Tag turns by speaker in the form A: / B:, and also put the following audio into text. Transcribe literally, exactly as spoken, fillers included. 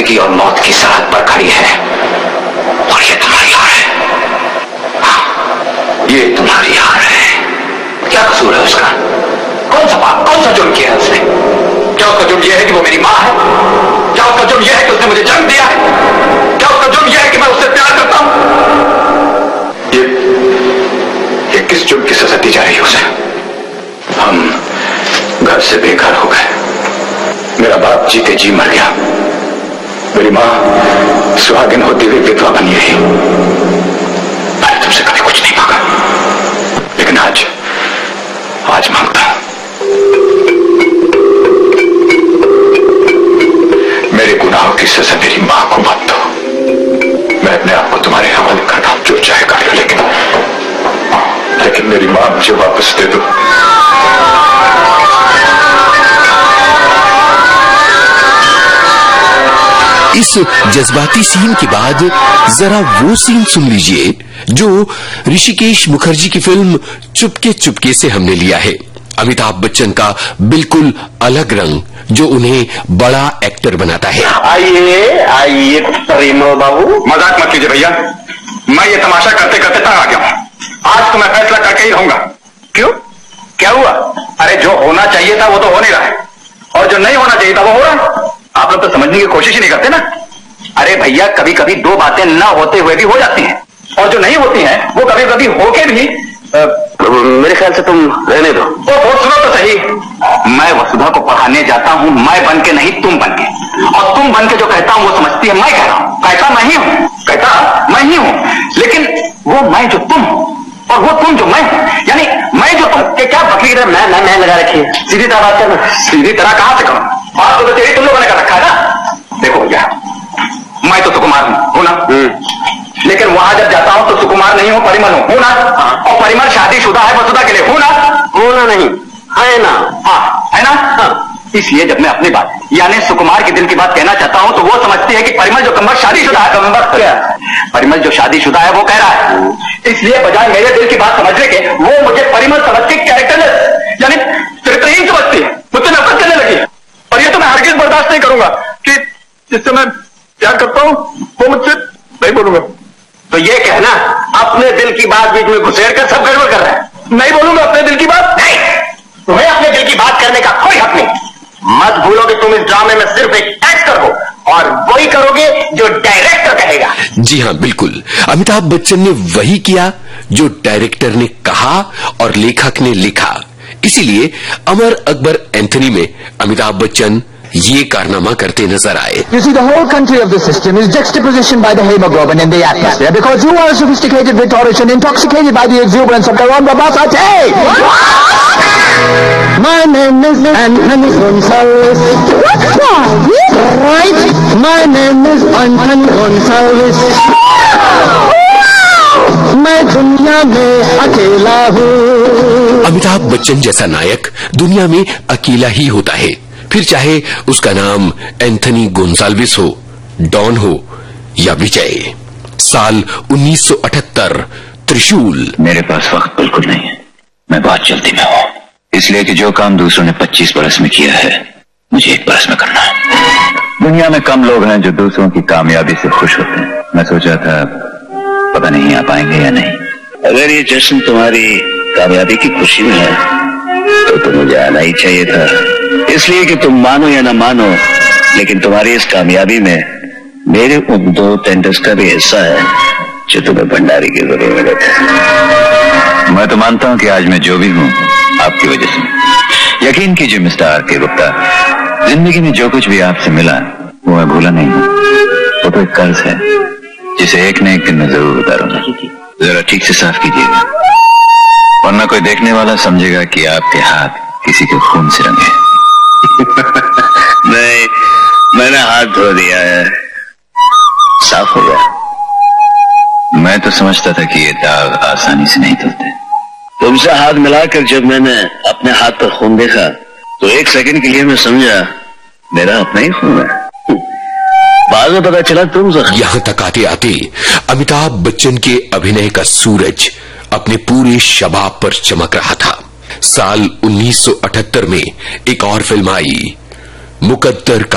A: जिंदगी और मौत की सरहद पर खड़ी है और ये तुम्हारी हार है। हाँ, ये तुम्हारी हार है। क्या कसूर है उसका? कौन सा पाप, कौन सा जुर्म किया है उसने? क्या उसका जुर्म यह है कि वो मेरी मां है? क्या उसका जुर्म यह है कि उसने मुझे जन्म दिया है? क्या उसका जुर्म यह है कि मैं उससे प्यार करता हूं? ये, ये किस जुर्म की सजा दी जा रही है उसे? हम घर से बेघर हो गए, मेरा बाप जीते जी मर गया, मेरी मां सुहागिन होती हुई विधवा बनी रही। मैंने तुमसे कभी कुछ नहीं मांगा, लेकिन आज आज मांगता हूं। मेरे गुनाहों की सजा मेरी मां को मत दो। मैं अपने आप को तुम्हारे हवाले करता हूं, जो चाहे कर लो, लेकिन लेकिन मेरी मां मुझे वापस दे दो।
B: इस जज्बाती सीन के बाद जरा वो सीन सुन लीजिए जो ऋषिकेश मुखर्जी की फिल्म चुपके चुपके से हमने लिया है। अमिताभ बच्चन का बिल्कुल अलग रंग जो उन्हें बड़ा एक्टर बनाता है।
C: आइए आइए प्रेमो बाबू।
A: मजाक मत कीजिए भैया, मैं ये तमाशा करते करते तंग आ गया हूं। आज तो मैं फैसला करके ही रहूंगा।
C: क्यों, क्या हुआ?
A: अरे जो होना चाहिए था वो तो हो नहीं रहा है, और जो नहीं होना चाहिए था वो हो रहा है। आप लोग तो समझने की कोशिश ही नहीं करते ना। अरे भैया, कभी कभी दो बातें ना होते हुए भी हो जाती हैं, और जो नहीं होती हैं वो कभी कभी होके भी आ,
C: मेरे ख्याल से तुम रहने दो।
A: तो वो सुनो तो सही, मैं वसुधा को पढ़ाने जाता हूं, मैं बन के नहीं तुम बन के, और तुम बन के जो कहता हूं वो समझती है मैं कह रहा हूं। कहता मैं ही हूं, कहता मैं ही हूं, लेकिन वो मैं जो तुम हूं और वो तुम जो मैं हूं, यानी मैं जो तुम के क्या बकरी की तरह मैं मैं मैं लगा रखी है। सीधी तरह बात करना। सीधी तरह कहां से करूं? बात तो तेरी तुम लोगों ने कर रखा है ना। देखो भैया, मैं तो सुकुमार हूं, हूं ना? लेकिन वहां जब जाता हूं तो सुकुमार नहीं हूं, परिमल हूं, हूं ना? और परिमल शादीशुदा है वसुधा के लिए, हूं ना?
C: होना नहीं है ना?
A: हाँ है ना? हाँ। इसलिए जब मैं अपनी बात यानी सुकुमार के दिल की बात कहना चाहता हूं तो वो समझती है कि परिमल जो कमबख्त शादीशुदा है। कमबख्त क्या? परिमल जो शादीशुदा है वो कह रहा है, इसलिए बजाय मेरे दिल की बात समझने के वो मुझे परिमल समझ के कैरेक्टरलेस यानी चरित्रहीन समझती है, मुझसे नफरत करने लगी। और ये तो मैं हरगिज बर्दाश्त नहीं करूंगा कि जिससे मैं प्यार करता हूं वो मुझसे नहीं बोलूंगा।
C: तो ये कहना अपने दिल की बात बीच में घुसेड़ कर सब गड़बड़ कर रहा है।
A: नहीं बोलूंगा अपने दिल की बात।
C: नहीं, तुम्हें अपने दिल की बात करने का कोई हक नहीं। मत भूलो कि तुम इस ड्रामे में सिर्फ एक एक्टर हो और वही करोगे जो डायरेक्टर कहेगा।
B: जी हाँ, बिल्कुल। अमिताभ बच्चन ने वही किया जो डायरेक्टर ने कहा और लेखक ने लिखा। इसीलिए अमर अकबर एंथनी में अमिताभ बच्चन ये कारनामा करते नजर आए।
D: You see, the whole country of the system is juxtapositioned by the hemoglobin in the atmosphere because you are sophisticated rhetorician intoxicated by the exuberance of Karan Babasate. My name is Anthony Gonsalves. Right? My name is Anthony Gonsalves. मैं दुनिया में अकेला हूँ।
B: अमिताभ बच्चन जैसा नायक दुनिया में अकेला ही होता है, फिर चाहे उसका नाम एंथनी गोंसाल्विस हो, डॉन हो या विजय। साल उन्नीस सौ अठहत्तर, त्रिशूल।
E: मेरे पास वक्त बिल्कुल नहीं है, मैं बहुत जल्दी में हूँ, इसलिए कि जो काम दूसरों ने पच्चीस बरस में किया है मुझे एक बरस में करना है। दुनिया में कम लोग हैं जो दूसरों की कामयाबी से खुश होते हैं। मैं सोचा था पता नहीं आ पाएंगे या नहीं।
C: अगर ये जश्न तुम्हारी कामयाबी की खुशी में है तो, तो मुझे आना ही चाहिए था, इसलिए कि तुम मानो या ना मानो, लेकिन तुम्हारी इस कामयाबी में मेरे उन दो टेंडर्स का भी हिस्सा है जो तुम्हें भंडारी की जरूरत है।
E: मैं तो मानता हूं कि आज मैं जो भी हूं आपकी वजह से। यकीन कीजिए मिस्टर आर के गुप्ता, जिंदगी में जो कुछ भी आपसे मिला वो मैं भूला नहीं हूं। वो तो एक कर्ज है जिसे एक न एक दिन में जरूर उतारूंगा। जरा ठीक से साफ कीजिएगा, वरना कोई देखने वाला समझेगा कि आपके हाथ किसी के खून से रंगे।
C: नहीं, मैंने हाथ धो दिया है, साफ हो गया।
E: मैं तो समझता था कि ये दाग आसानी से नहीं धुलते।
C: तुमसे हाथ मिलाकर जब मैंने अपने हाथ पर खून देखा तो एक सेकंड के लिए मैं समझा मेरा अपना ही खून है। बाद में पता चला तुम जख्मी।
B: यहां तक आते आते अमिताभ बच्चन के अभिनय का सूरज अपने पूरे शबाब पर चमक रहा था। साल उन्नीस सौ अठहत्तर में एक और फिल्म आई, मुकद्दर का